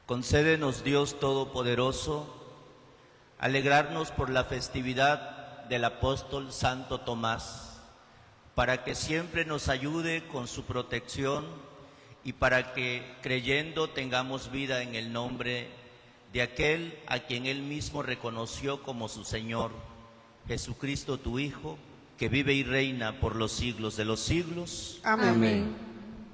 Concédenos, Dios Todopoderoso, alegrarnos por la festividad del apóstol Santo Tomás, para que siempre nos ayude con su protección y para que, creyendo, tengamos vida en el nombre de aquel a quien él mismo reconoció como su Señor, Jesucristo tu Hijo, que vive y reina por los siglos de los siglos. Amén. Amén.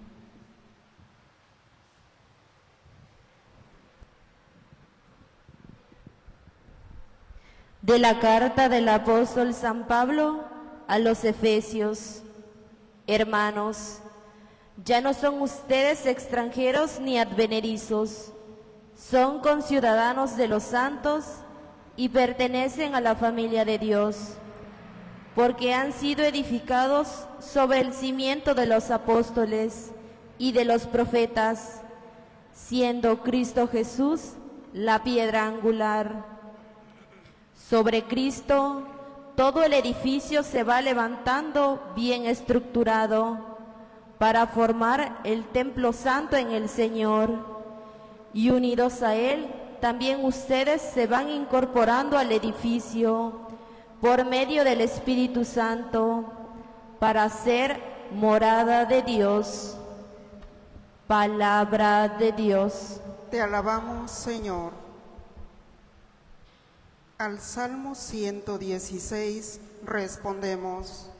De la carta del apóstol San Pablo a los Efesios. Hermanos, ya no son ustedes extranjeros ni advenedizos, son conciudadanos de los santos y pertenecen a la familia de Dios, porque han sido edificados sobre el cimiento de los apóstoles y de los profetas, siendo Cristo Jesús la piedra angular. Sobre Cristo, todo el edificio se va levantando bien estructurado para formar el templo santo en el Señor. Y unidos a Él, también ustedes se van incorporando al edificio por medio del Espíritu Santo para ser morada de Dios. Palabra de Dios. Te alabamos, Señor. Al Salmo 116 respondemos: